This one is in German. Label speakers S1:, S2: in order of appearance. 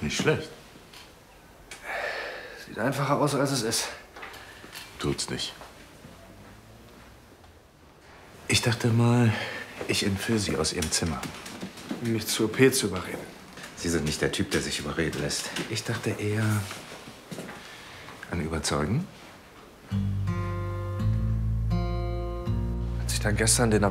S1: Nicht schlecht.
S2: Sieht einfacher aus, als es ist.
S1: Tut's nicht. Ich dachte mal, ich entführe Sie aus Ihrem Zimmer.
S2: Um mich zur OP zu überreden.
S3: Sie sind nicht der Typ, der sich überreden lässt.
S1: Ich dachte eher an Überzeugen.
S2: Als ich dann gestern den